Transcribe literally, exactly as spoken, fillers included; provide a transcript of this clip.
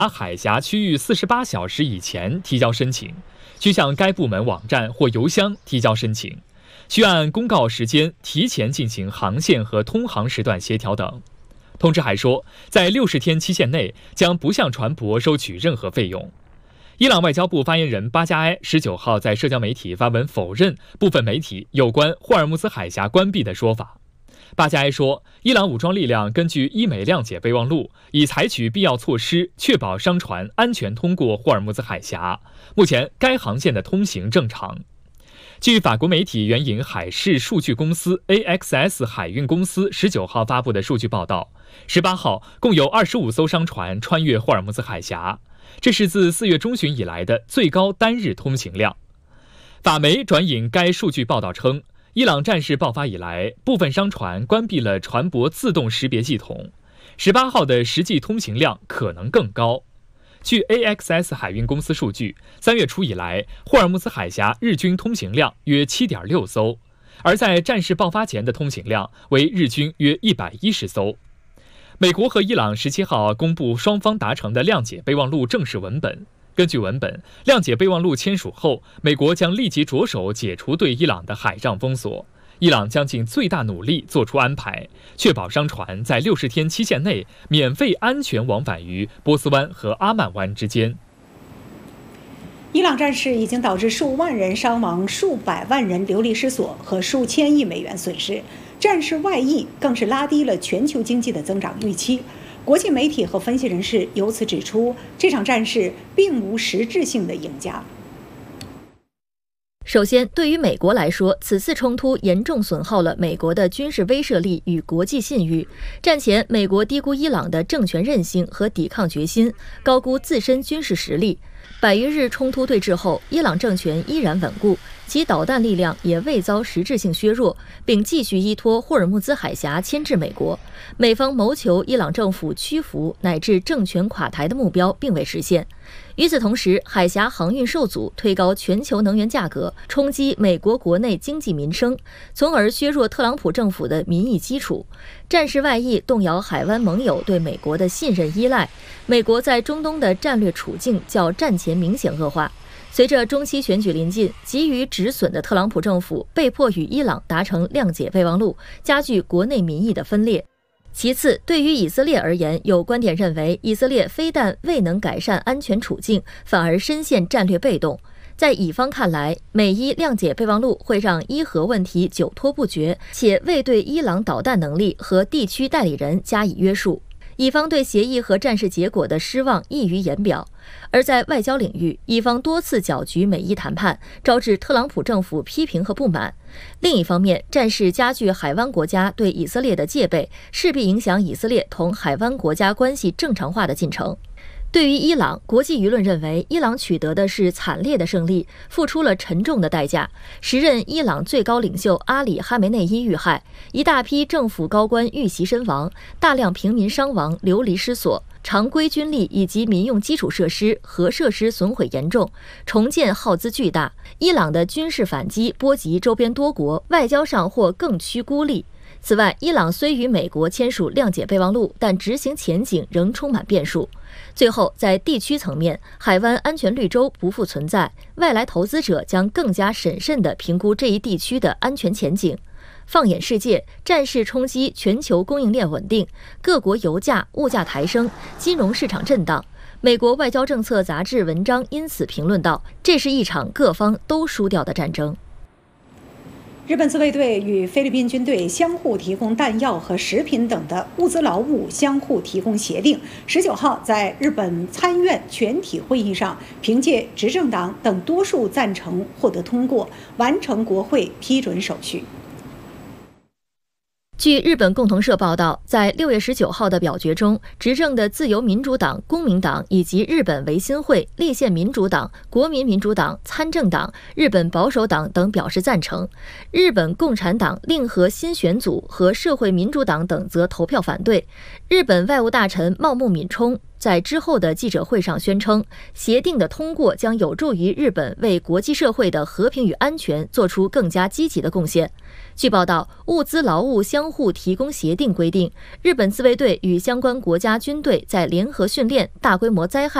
海峡区域四十八小时以前提交申请，需向该部门网站或邮箱提交申请，需按公告时间提前进行航线和通航时段协调等。通知还说，在六十天期限内将不向船舶收取任何费用。伊朗外交部发言人巴加埃十九号在社交媒体发文否认部分媒体有关霍尔木兹海峡关闭的说法。巴加埃说，伊朗武装力量根据伊美谅解备忘录，已采取必要措施，确保商船安全通过霍尔木兹海峡。目前，该航线的通行正常。据法国媒体援引海事数据公司 A X S 海运公司十九号发布的数据报道，十八号共有二十五艘商船穿越霍尔木兹海峡，这是自四月中旬以来的最高单日通行量。法媒转引该数据报道称，伊朗战事爆发以来，部分商船关闭了船舶自动识别系统，十八号的实际通行量可能更高。据 A X S 海运公司数据，三月初以来，霍尔木兹海峡日均通行量约 七点六 艘，而在战事爆发前的通行量为日均约一百一十艘。美国和伊朗十七号公布双方达成的谅解备忘录正式文本。根据文本，谅解备忘录签署后，美国将立即着手解除对伊朗的海上封锁。伊朗将尽最大努力做出安排，确保商船在六十天期限内免费安全往返于波斯湾和阿曼湾之间。 伊朗战事已经导致数万人伤亡、数百万人流离失所和数千亿美元损失。战事外溢更是拉低了全球经济的增长预期。国际媒体和分析人士由此指出，这场战事并无实质性的赢家。 首先，对于美国来说，此次冲突严重损耗了美国的军事威慑力与国际信誉。战前，美国低估伊朗的政权韧性和抵抗决心，高估自身军事实力。百余日冲突对峙后，伊朗政权依然稳固，其导弹力量也未遭实质性削弱，并继续依托霍尔木兹海峡牵制美国。美方谋求伊朗政府屈服乃至政权垮台的目标并未实现。与此同时，海峡航运受阻，推高全球能源价格，冲击美国国内经济民生，从而削弱特朗普政府的民意基础。战事外溢动摇海湾盟友对美国的信任依赖，美国在中东的战略处境较战前明显恶化。随着中期选举临近，急于止损的特朗普政府被迫与伊朗达成谅解备忘录，加剧国内民意的分裂。其次，对于以色列而言，有观点认为，以色列非但未能改善安全处境，反而深陷战略被动。在以方看来，美伊谅解备忘录会让伊核问题久拖不决，且未对伊朗导弹能力和地区代理人加以约束。以方对协议和战事结果的失望溢于言表。而在外交领域，以方多次搅局美伊谈判，招致特朗普政府批评和不满。另一方面，战事加剧海湾国家对以色列的戒备，势必影响以色列同海湾国家关系正常化的进程。对于伊朗，国际舆论认为，伊朗取得的是惨烈的胜利，付出了沉重的代价。时任伊朗最高领袖阿里·哈梅内伊遇害，一大批政府高官遇袭身亡，大量平民伤亡、流离失所，常规军力以及民用基础设施、核设施损毁严重，重建耗资巨大。伊朗的军事反击波及周边多国，外交上或更趋孤立。此外，伊朗虽与美国签署谅解备忘录，但执行前景仍充满变数。最后，在地区层面，海湾安全绿洲不复存在，外来投资者将更加审慎地评估这一地区的安全前景。放眼世界，战事冲击全球供应链稳定，各国油价、物价抬升，金融市场震荡。美国外交政策杂志文章因此评论道：“这是一场各方都输掉的战争。” 日本自卫队与菲律宾军队相互提供弹药和食品等的物资劳务相互提供协定，十九号在日本参院全体会议上，凭借执政党等多数赞成获得通过，完成国会批准手续。 据日本共同社报道，在六月十九号的表决中，执政的自由民主党、公民党以及日本维新会、立宪民主党、国民民主党、参政党、日本保守党等表示赞成。日本共产党、令和新选组和社会民主党等则投票反对。日本外务大臣茂木敏充在之后的记者会上宣称，协定的通过将有助于日本为国际社会的和平与安全做出更加积极的贡献。据报道，物资劳务相互提供协定规定，日本自卫队与相关国家军队在联合训练、大规模灾害